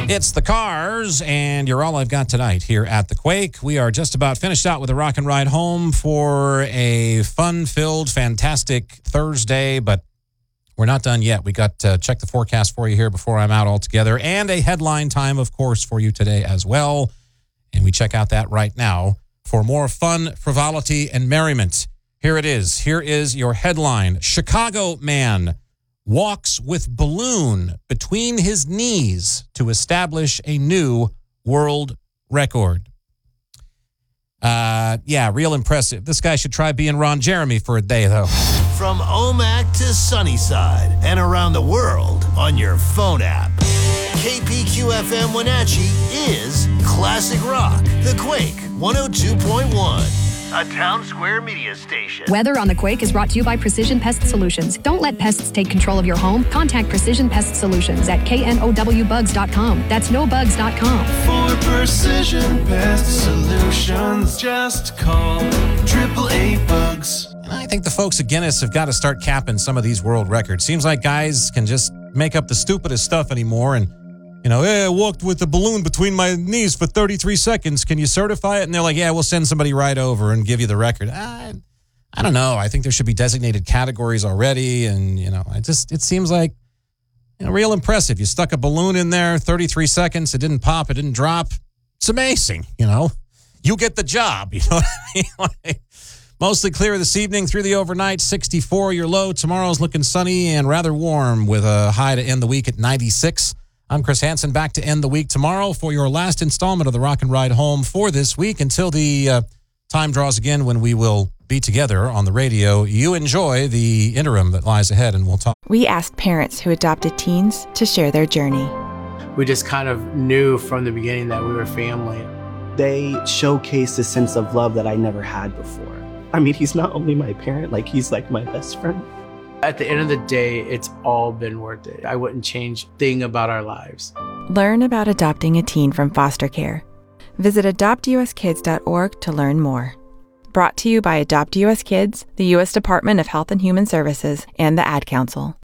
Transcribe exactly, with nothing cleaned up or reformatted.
It's the Cars, and you're all I've got tonight here at the Quake. We are just about finished out with a rock and ride home for a fun-filled, fantastic Thursday, but we're not done yet. We got to check the forecast for you here before I'm out altogether, and a headline time, of course, for you today as well. And we check out that right now for more fun, frivolity, and merriment. Here it is. Here is your headline. Chicago man walks with balloon between his knees to establish a new world record. Uh, yeah, real impressive. This guy should try being Ron Jeremy for a day, though. From Omak to Sunnyside and around the world on your phone app. K P Q F M Wenatchee is Classic Rock. The Quake one oh two point one. A Town Square media station. Weather on the Quake is brought to you by Precision Pest Solutions. Don't let pests take control of your home. Contact Precision Pest Solutions at K N O W bugs dot com. That's no bugs dot com. For Precision Pest Solutions, just call triple A bugs. I think the folks at Guinness have got to start capping some of these world records. Seems like guys can just make up the stupidest stuff anymore and, you know, hey, I walked with a balloon between my knees for thirty-three seconds. Can you certify it? And they're like, yeah, we'll send somebody right over and give you the record. I, I don't know. I think there should be designated categories already. And, you know, I just, it seems like, you know, real impressive. You stuck a balloon in there, thirty-three seconds. It didn't pop. It didn't drop. It's amazing, you know. You get the job, you know what I mean? Like, mostly clear this evening through the overnight, sixty-four your low. Tomorrow's looking sunny and rather warm with a high to end the week at ninety-six. I'm Chris Hansen, back to end the week tomorrow for your last installment of the Rock and Ride Home for this week until the uh, time draws again when we will be together on the radio. You enjoy the interim that lies ahead, and we'll talk. We asked parents who adopted teens to share their journey. We just kind of knew from the beginning that we were family. They showcase a sense of love that I never had before. I mean, he's not only my parent, like he's like my best friend. At the end of the day, it's all been worth it. I wouldn't change a thing about our lives. Learn about adopting a teen from foster care. Visit adopt u s kids dot org to learn more. Brought to you by Adopt U S Kids, the U S Department of Health and Human Services, and the Ad Council.